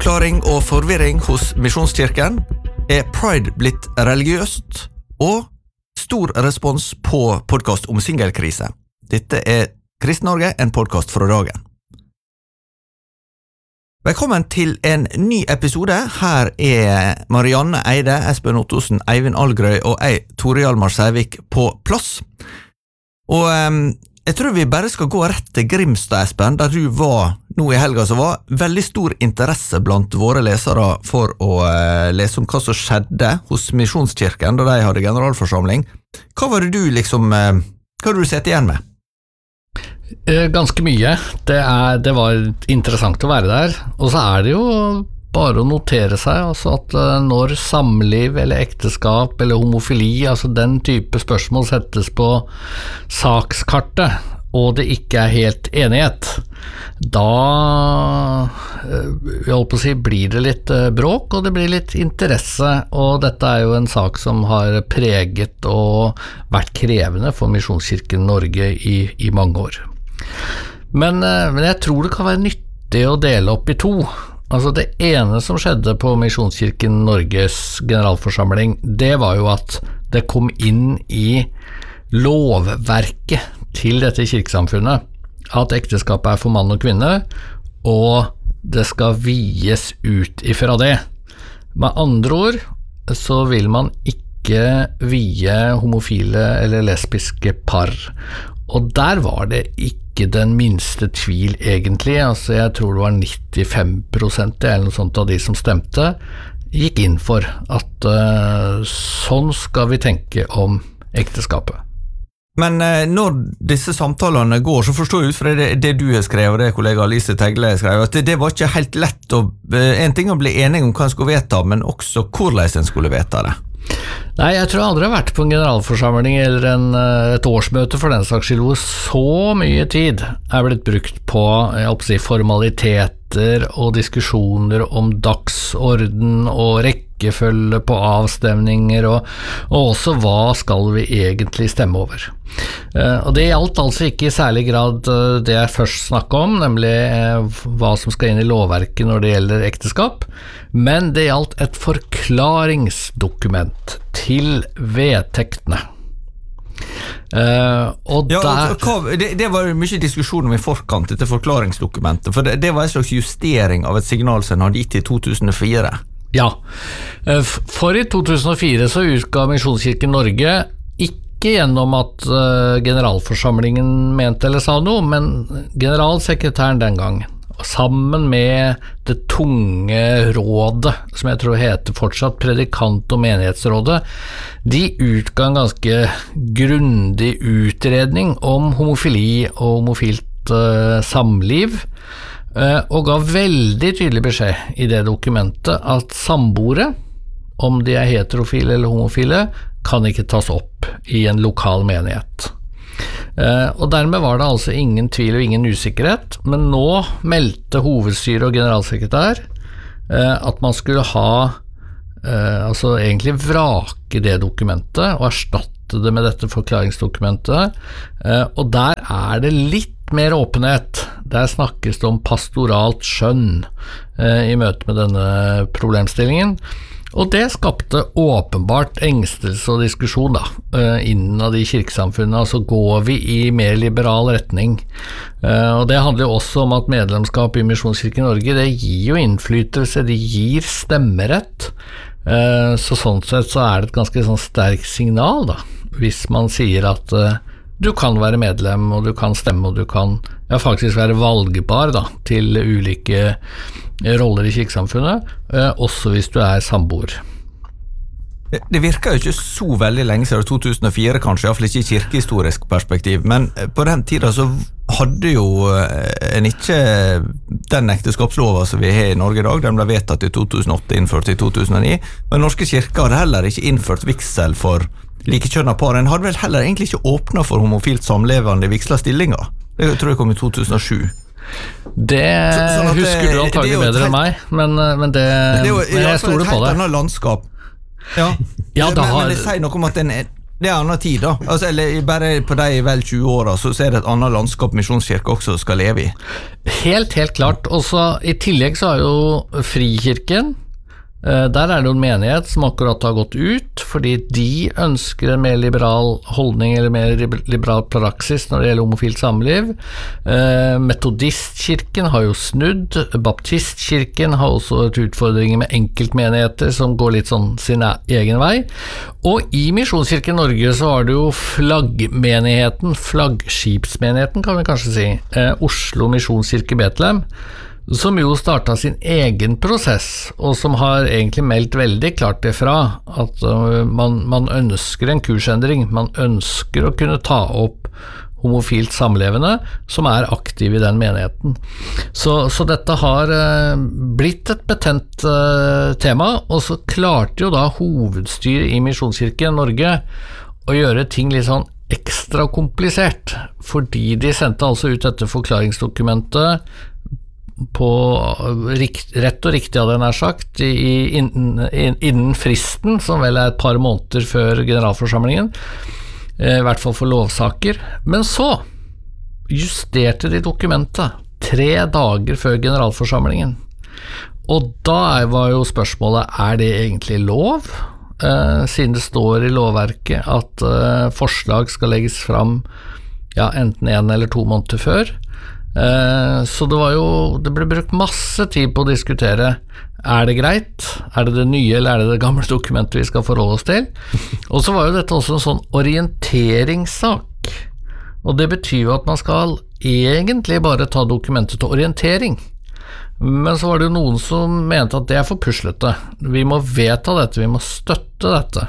Uforklaring og forvirring hos Misjonskirken. Pride blitt religiøst? Og stor respons på podcast om singelkrise. Dette Kristen Norge, en podcast fra dagen. Velkommen til en ny episode. Her Marianne Eide, Espen Ottosen, Eivind Algrøy og Tore Hjalmar Sævik på plass. Og jeg tror vi bare skal gå rett til Grimstad, Espen, der du var nå i helga, så var veldig stor interesse blant våre lesere for å lese om hva som skjedde hos Misjonskirken da de hadde generalforsamling. Hva var det du hva har du sett igjen med? Ganske mye. Det var interessant å være der, og så det jo bare å notere seg altså at når samliv eller ekteskap eller homofili, altså den type spørsmål settes på sakskartet, og det ikke helt enighet, da jeg holdt på å si, blir det litt bråk, og det blir litt interesse, og dette jo en sak som har preget og vært krevende for Misjonskirken Norge i mange år. Men jeg tror det kan være nyttig å dele opp i to. Altså det ene som skjedde på Misjonskirken Norges generalforsamling, det var jo at det kom inn i lovverket til dette kirkesamfunnet at ekteskapet for mann og kvinne, og det skal vies ut ifra det. Med andre ord så vil man ikke vie homofile eller lesbiske par, og der var det ikke den minste tvil egentlig, altså jeg tror det var 95% eller noe sånt av de som stemte, gikk inn for at sånn skal vi tenke om ekteskapet. Men når disse samtalene går, så forstår jeg ut fra det du har skrevet, og det kollega Lise Tegle har skrevet, at det var ikke helt lett en ting å bli enig om hva en skulle vedta, men også hvordan en skulle vedta det. Nei, jeg tror jeg aldri har vært på en generalforsamling eller et årsmøte for den saks skyld hvor så mye tid blitt brukt på formaliteter og diskusjoner om dagsorden og rekkefølge på avstemninger og også hva skal vi egentlig stemme over. Og det gjaldt altså ikke i særlig grad det jeg først snakket om, nemlig hva som skal inn i lovverket når det gjelder ekteskap, men det gjaldt et forklaringsdokument til vedtektene. Og det var mye diskusjon om i forkant etter forklaringsdokumentet, for det var en slags justering av et signal som hadde gitt i 2004. Ja, for i 2004 så utga Misjonskirken Norge ikke gjennom at generalforsamlingen mente eller sa noe, men generalsekretæren den gangen, sammen med det tunge rådet, som jeg tror heter fortsatt predikant- og menighetsrådet, de utga en ganske grundig utredning om homofili og homofilt samliv, og ga veldig tydelig beskjed i det dokumentet at samboere, om de heterofile eller homofile, kan ikke tas opp i en lokal menighet. Og dermed var det altså ingen tvil og ingen usikkerhet, men nå meldte hovedstyre og generalsekretær at man skulle altså egentlig vrake det dokumentet og erstatte det med dette forklaringsdokumentet, og der det litt mer åpenhet. Der snakkes det om pastoralt skjønn i møte med denne problemstillingen, og det skapte åpenbart engstelse og diskusjon innen av de kirkesamfunnene, altså går vi i mer liberal retning. Og det handler jo også om at medlemskap i Misjonskirken Norge, det gir jo innflytelse, det gir stemmerett, så sånn sett så det et ganske sånn sterkt signal hvis man sier at du kan være medlem, og du kan stemme, og du kan faktisk være valgbar til ulike roller i kirkesamfunnet, også hvis du samboer. Det virker jo ikke så veldig lenge siden 2004 kanskje, i hvert fall ikke i kirkehistorisk perspektiv, men på den tiden så hadde jo en ikke den ekteskapslova som vi har i Norge i dag, den ble vedtatt i 2008, innført i 2009, men Norske kirker hadde heller ikke innført vigsel for likekjønnet par. En hadde vel heller egentlig ikke åpnet for homofilt samlevende i vigselastillinger. Det tror jeg kom i 2007. Det husker du antagelig bedre enn meg, men jeg stoler på det. Det landskap. Ja, men det sier noe om at Det annen tid da, altså, eller bare på de vel 20 årene, så er det et annet landskap Misjonskirke også skal leve i. Helt klart, og så i tillegg så har jo Frikirken, der er det jo en menighet som akkurat har gått ut, fordi de ønsker en mer liberal holdning, eller mer liberal praksis når det gjelder homofilt samliv. Metodistkirken har jo snudd, Baptistkirken har også et utfordringer med enkeltmenigheter som går litt sånn sin egen vei, og i Misjonskirken Norge så har det jo flaggmenigheten, flaggskipsmenigheten kan vi kanskje si, Oslo Misjonskirke Betlehem, som jo startet sin egen prosess, og som har egentlig meldt veldig klart ifra at man ønsker en kursendring, man ønsker å kunne ta opp homofilt samlevende som er aktiv i den menigheten. Så dette har blitt et betent tema, og så klarte jo da hovedstyret i Misjonskirken Norge å gjøre ting litt sånn ekstra komplisert, fordi de sendte altså ut dette forklaringsdokumentet på rett og riktig hadde jeg nær sagt innen fristen, som vel er et par måneder før generalforsamlingen, i hvert fall for lovsaker, men så justerte de dokumentet 3 dager før generalforsamlingen, og da var jo spørsmålet, er det egentlig lov? Siden det står i lovverket at forslag skal legges fram enten 1 eller 2 måneder før, så det ble brukt masse tid på å diskutere, er det greit, er det nye eller er det gamle dokumentet vi skal forholde oss til, og så var jo dette også en sånn orienteringssak, og det betyr jo at man skal egentlig bare ta dokumentet til orientering, men så var det jo noen som mente at det er for puslete, vi må vedta dette, vi må støtte dette,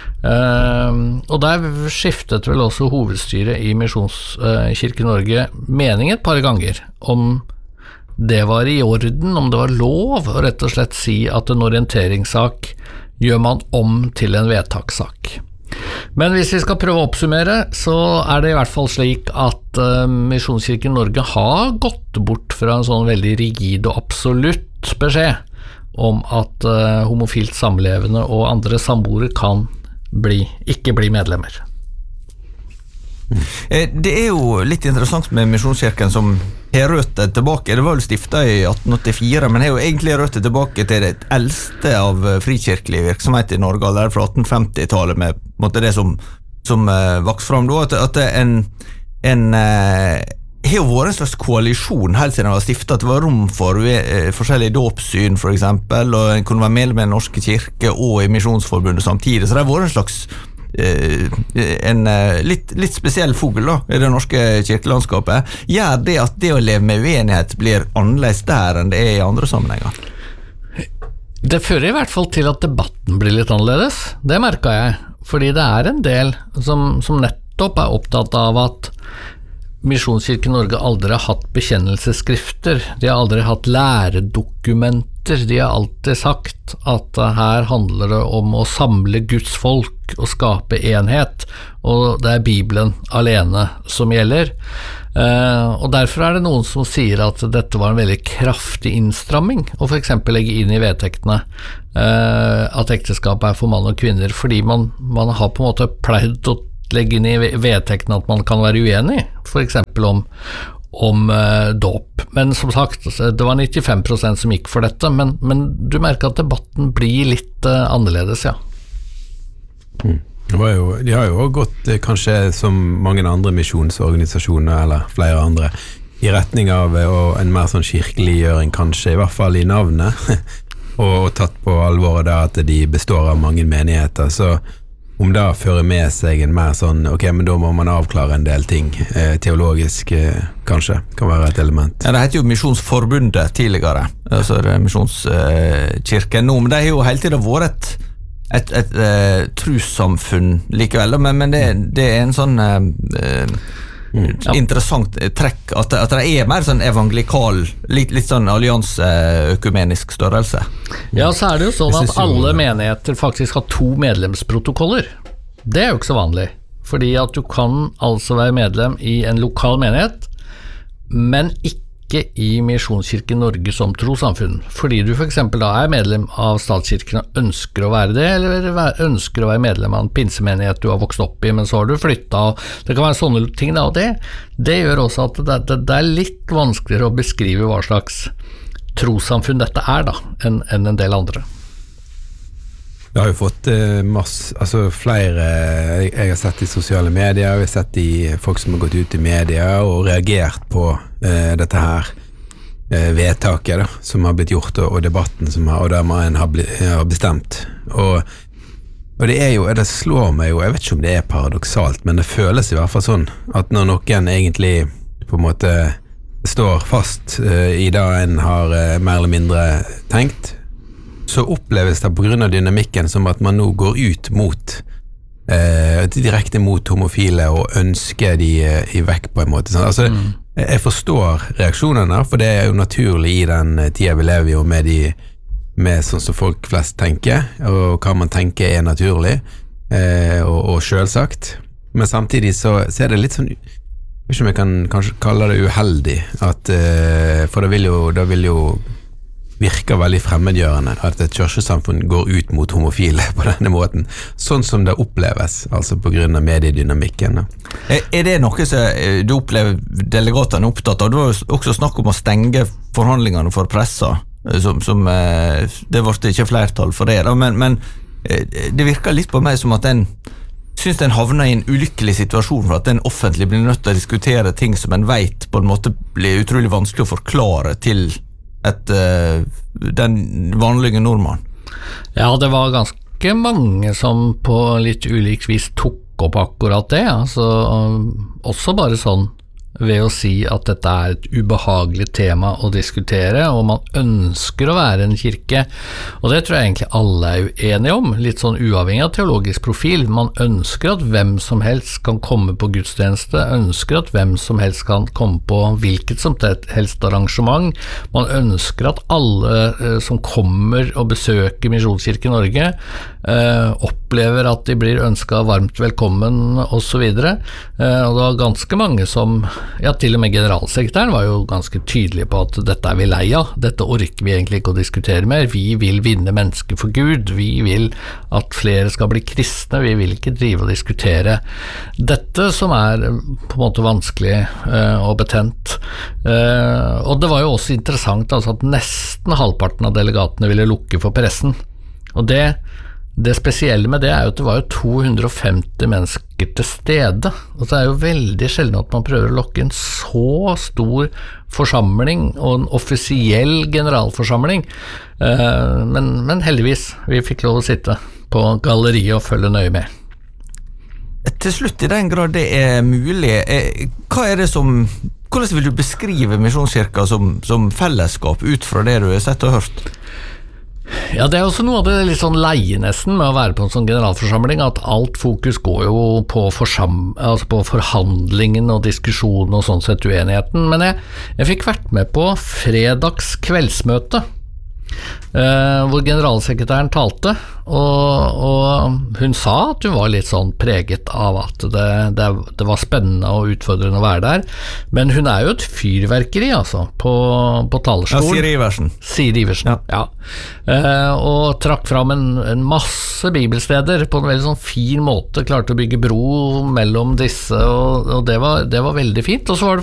og der skiftet vel også hovedstyret i Misjonskirken Norge mening et par ganger om det var i orden, om det var lov å rett og slett si at en orienteringssak gjør man om til en vedtakssak. Men hvis vi skal prøve å oppsummere, så er det i hvert fall slik at Misjonskirken Norge har gått bort fra en sånn veldig rigid og absolutt beskjed om at homofilt samlevende og andre samboere kan ikke bli medlemmer. Det er jo litt interessant med Misjonskirken som har røtter tilbake, det var vel stiftet i 1884, men har jo egentlig røtter tilbake til det eldste av frikirkelig virksomhet i Norge, allerede fra 1850-tallet, med det som vokste fram da, at en har jo vært en slags koalisjon helt siden det var stiftet, at det var rom for forskjellige dåpssyn for eksempel, og en kunne være medlem i Den norske kirke og i Misjonsforbundet samtidig, så det har vært en slags litt spesiell fugl da, i det norske kirkelandskapet. Gjør det at det å leve med uenighet blir annerledes der enn det er i andre sammenhenger? Det fører i hvert fall til at debatten blir litt annerledes, det merket jeg, fordi det er en del som nettopp er opptatt av at Misjonskirken Norge aldri har hatt bekjennelsesskrifter, de har aldri hatt læredokumenter, de har alltid sagt at her handler det om å samle Guds folk og skape enhet, og det er Bibelen alene som gjelder. Og derfor er det noen som sier at dette var en veldig kraftig innstramming, og for eksempel legge inn i vedtektene at ekteskapet er for mann og kvinner, fordi man har på en måte pleid å legge inn i vedtektene at man kan være uenig, for eksempel om dåp. Men som sagt, det var 95% som gikk for dette, men du merker at debatten blir litt annerledes, ja. De har jo gått, kanskje som mange andre misjonsorganisasjoner, eller flere andre, i retning av en mer sånn kirkeliggjøring, kanskje, i hvert fall i navnet, og tatt på alvoret da at de består av mange menigheter, så om det fører med seg en mer sånn, ok, men da må man avklare en del ting, teologisk kanskje, kan være et element. Ja, det heter jo Misjonsforbundet tidligere, altså det er Misjonskirken nå, men det har jo hele tiden vært et trossamfunn likevel, men det er en sånn interessant trekk at det er mer sånn evangelikal, litt sånn allianseøkumenisk størrelse. Ja, så er det jo sånn at alle menigheter faktisk har 2 medlemsprotokoller. Det er jo ikke så vanlig, fordi at du kan altså være medlem i en lokal menighet, men ikke ikke i Misjonskirken Norge som trossamfunn, fordi du for eksempel da medlem av statskirken og ønsker å være det, eller ønsker å være medlem av en pinsemenighet du har vokst opp i, men så har du flyttet, og det kan være sånne ting da, og det gjør også at det litt vanskeligere å beskrive hva slags trossamfunn dette da, enn en del andre. Vi har jo fått flere, jeg har sett i sosiale medier, vi har sett i folk som har gått ut i media og reagert på dette her vedtaket da, som har blitt gjort, og debatten og der man har bestemt. Og det jo, det slår meg jo, jeg vet ikke om det paradoksalt, men det føles i hvert fall sånn, at når noen egentlig på en måte står fast i det en har mer eller mindre tenkt, så oppleves det på grunn av dynamikken som at man nå går ut mot direkte mot homofile og ønsker de vekk på en måte. Sånn. Altså, jeg forstår reaksjonene, for det jo naturlig i den tiden vi lever jo med sånn som folk flest tenker, og hva man tenker naturlig og selvsagt. Men samtidig så det litt sånn, jeg vet ikke om jeg kan kanskje kalle det uheldig, for det vil jo virke veldig fremmedgjørende at et kirkesamfunn går ut mot homofile på denne måten, sånn som det oppleves, altså på grunn av mediedynamikken. Det noe som du opplever delegatene opptatt av? Det var jo også snakk om å stenge forhandlingene for pressa, som det var ikke flertall for det, men det virker litt på meg som at den synes den havner i en ulykkelig situasjon for at den offentlig blir nødt til å diskutere ting som en vet på en måte blir utrolig vanskelig å forklare til den vanlige nordmann. Ja, det var ganske mange som på litt ulikt vis tok opp akkurat det, altså også bare sånn ved å si at dette et ubehagelig tema å diskutere, og man ønsker å være en kirke, og det tror jeg egentlig alle uenige om, litt sånn uavhengig av teologisk profil. Man ønsker at hvem som helst kan komme på gudstjeneste, ønsker at hvem som helst kan komme på hvilket som helst arrangement, man ønsker at alle som kommer og besøker Misjonskirken Norge opplever at de blir ønsket varmt velkommen og så videre, og det var ganske mange som til og med generalsekretæren var jo ganske tydelig på at dette vi lei av, dette orker vi egentlig ikke å diskutere mer, vi vil vinne mennesker for Gud, vi vil at flere skal bli kristne, vi vil ikke drive og diskutere dette som på en måte vanskelig og betent. Og det var jo også interessant altså, at nesten halvparten av delegatene ville lukke for pressen, og det spesielle med det jo at det var jo 250 mennesker til stede, og det jo veldig sjelden at man prøver å lokke en så stor forsamling og en offisiell generalforsamling, men heldigvis, vi fikk lov å sitte på galleriet og følge nøye med. Til slutt, i den grad det mulig, hvordan vil du beskrive Misjonskirka som fellesskap ut fra det du har sett og hørt? Ja, det også noe av det litt sånn leie nesten med å være på en sånn generalforsamling, at alt fokus går jo på forhandlingen og diskusjonen og sånn sett uenigheten, men jeg fikk vært med på fredags kveldsmøte, hvor generalsekretæren talte, og hun sa at hun var litt sånn preget av at det var spennende og utfordrende å være der, men hun jo et fyrverkeri altså, på talerstolen. Siri Iversen, ja. Og trakk fram en masse bibelsteder på en veldig sånn fin måte, klarte å bygge bro mellom disse, og det var veldig fint, og så var det